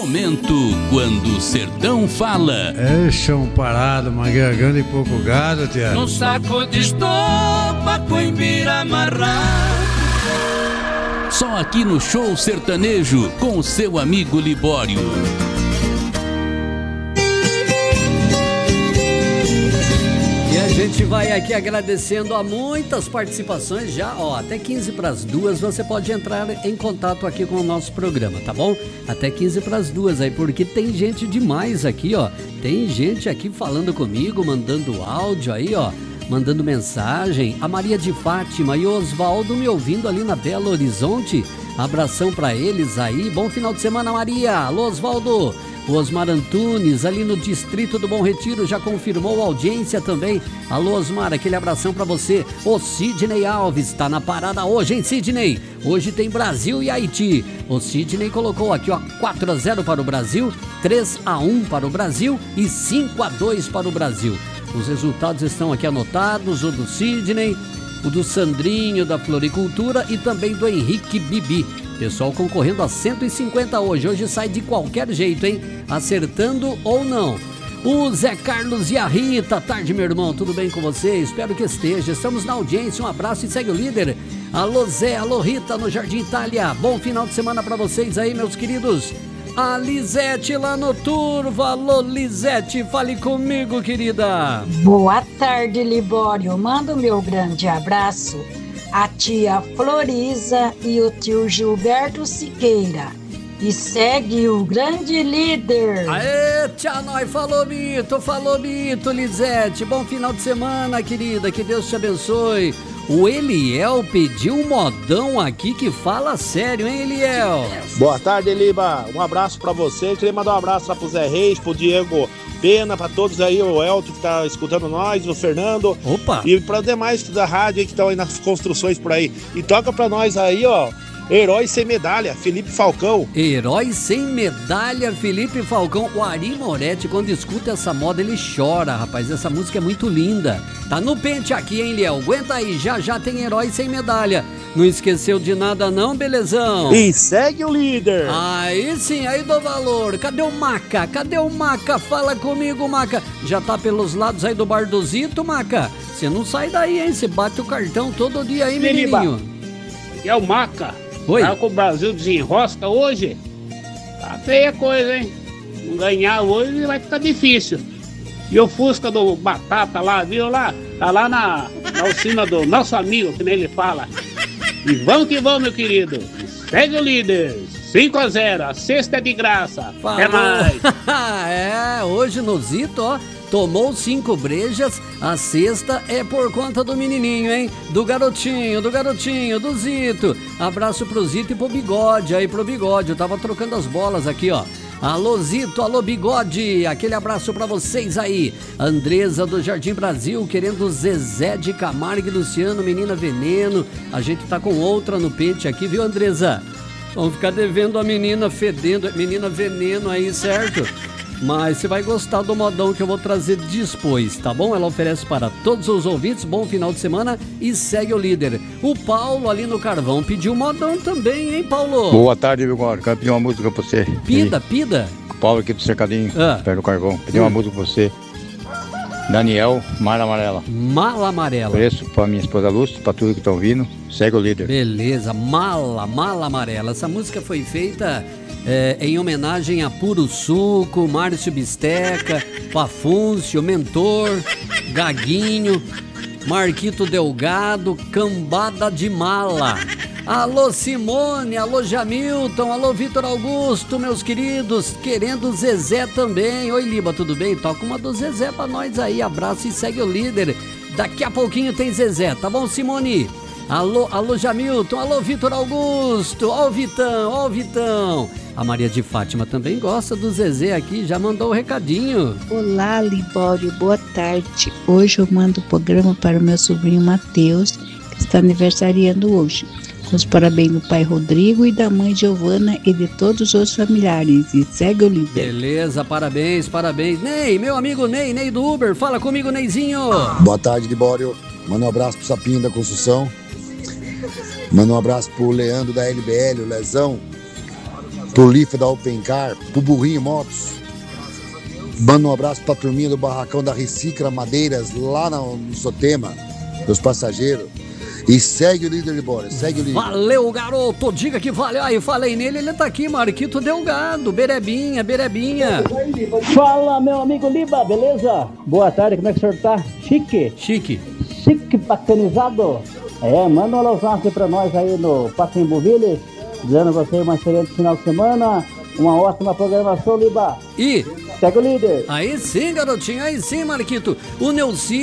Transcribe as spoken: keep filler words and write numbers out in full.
Momento quando o sertão fala. É chão parado, uma garganta e pouco gado, tia. No saco de estopa, coimbira amarrado. Só aqui no Show Sertanejo, com o seu amigo Libório. E a gente vai aqui agradecendo a muitas participações já, ó, até quinze para as duas você pode entrar em contato aqui com o nosso programa, tá bom? Até quinze para as duas aí, porque tem gente demais aqui, ó, tem gente aqui falando comigo, mandando áudio aí, ó, mandando mensagem, a Maria de Fátima e o Osvaldo me ouvindo ali na Belo Horizonte, abração para eles aí, bom final de semana, Maria, alô Osvaldo. O Osmar Antunes, ali no Distrito do Bom Retiro, já confirmou a audiência também. Alô, Osmar, aquele abração pra você. O Sidney Alves tá na parada hoje, hein, Sidney? Hoje tem Brasil e Haiti. O Sidney colocou aqui, ó, quatro a zero para o Brasil, três a um para o Brasil e cinco a dois para o Brasil. Os resultados estão aqui anotados, o do Sidney, o do Sandrinho, da Floricultura e também do Henrique Bibi. Pessoal concorrendo a cento e cinquenta hoje. Hoje sai de qualquer jeito, hein? Acertando ou não. O Zé Carlos e a Rita. Tarde, meu irmão. Tudo bem com você? Espero que esteja. Estamos na audiência. Um abraço e segue o líder. Alô, Zé. Alô, Rita, no Jardim Itália. Bom final de semana pra vocês aí, meus queridos. A Lisete lá no Turvo. Alô, Lisete. Fale comigo, querida. Boa tarde, Libório. Manda o meu grande abraço a tia Floriza e o tio Gilberto Siqueira. E segue o grande líder. Aê, tia, nós falou mito, falou mito, Lisete. Bom final de semana, querida, que Deus te abençoe. O Eliel pediu um modão aqui que fala sério, hein, Eliel? Boa tarde, Liba. Um abraço pra você. Queria mandar um abraço lá pro Zé Reis, pro Diego Pena, pra todos aí, o Elton que tá escutando nós, o Fernando. Opa! E pra demais da rádio aí que estão aí nas construções por aí. E toca pra nós aí, ó, Herói Sem Medalha, Felipe Falcão. Herói Sem Medalha, Felipe Falcão. O Ari Moretti, quando escuta essa moda, ele chora, rapaz. Essa música é muito linda. Tá no pente aqui, hein, Liel? Aguenta aí, já já tem Herói Sem Medalha. Não esqueceu de nada não, belezão? E segue o líder. Aí sim, aí dou valor. Cadê o Maca? Cadê o Maca? Fala comigo, Maca. Já tá pelos lados aí do Bar do Zito, Maca? Você não sai daí, hein? Você bate o cartão todo dia aí, menininho. E é o Maca. Oi. Tá com o Brasil desenrosca hoje? Tá feia a coisa, hein? Não ganhar hoje vai ficar difícil. E o Fusca do Batata lá, viu lá? Tá lá na, na oficina do nosso amigo, que nem ele fala. E vamos que vamos, meu querido. Segue o líder. cinco a zero. A sexta é de graça. Falou. Até mais. É, hoje no Zito, ó. Tomou cinco brejas, a sexta é por conta do menininho, hein? Do garotinho, do garotinho, do Zito. Abraço pro Zito e pro Bigode, aí pro Bigode. Eu tava trocando as bolas aqui, ó. Alô Zito, alô Bigode, aquele abraço pra vocês aí. Andresa do Jardim Brasil, querendo Zezé de Camargo e Luciano, Menina Veneno. A gente tá com outra no pente aqui, viu, Andresa? Vamos ficar devendo a menina fedendo, menina veneno aí, certo? Mas você vai gostar do modão que eu vou trazer depois, tá bom? Ela oferece para todos os ouvintes, bom final de semana e segue o líder. O Paulo ali no Carvão pediu modão também, hein, Paulo? Boa tarde, meu amor. Quero pedir uma música pra você. Pida, e... pida. Paulo aqui do Cercadinho, ah. perto do Carvão. Pedi hum. uma música pra você. Daniel, Mala Amarela. Mala Amarela. Preço pra minha esposa Lúcia, pra tudo que estão ouvindo. Segue o líder. Beleza, Mala, Mala Amarela. Essa música foi feita... É, em homenagem a Puro Suco, Márcio Bisteca, Pafúncio, Mentor, Gaguinho, Marquito Delgado, Cambada de Mala. Alô Simone, alô Jamilton, alô Vitor Augusto, meus queridos, querendo Zezé também. Oi Liba, tudo bem? Toca uma do Zezé pra nós aí, abraço e segue o líder. Daqui a pouquinho tem Zezé, tá bom, Simone? Alô, alô Jamilton, alô Vitor Augusto, ó o Vitão, ó o Vitão. A Maria de Fátima também gosta do Zezé aqui, já mandou o recadinho. Olá, Libório, boa tarde. Hoje eu mando o programa para o meu sobrinho Matheus, que está aniversariando hoje. Com os parabéns do pai Rodrigo e da mãe Giovana e de todos os familiares. E segue o líder. Beleza, parabéns, parabéns. Ney, meu amigo Ney, Ney do Uber, fala comigo, Neyzinho. Boa tarde, Libório. Manda um abraço pro Sapinho da Construção. Manda um abraço pro Leandro da L B L, o Lezão. pro Lifa da Open Car, pro Burrinho Motos. Manda um abraço pra turminha do barracão da Recicla Madeiras, lá no, no Sotema, dos passageiros. E segue o líder de Bora, segue o líder. Valeu, garoto, diga que valeu. Aí, falei nele, ele tá aqui, Marquito Delgado, Berebinha, Berebinha. Fala, meu amigo Liba, beleza? Boa tarde, como é que o senhor tá? Chique? Chique. Chique, bacanizado. É, manda um alôzão pra nós aí no Pacaembu Village, dizendo a você um excelente final de semana, uma ótima programação, Liba. E... segue o líder. Aí sim, garotinho, aí sim, Marquito. O Neuci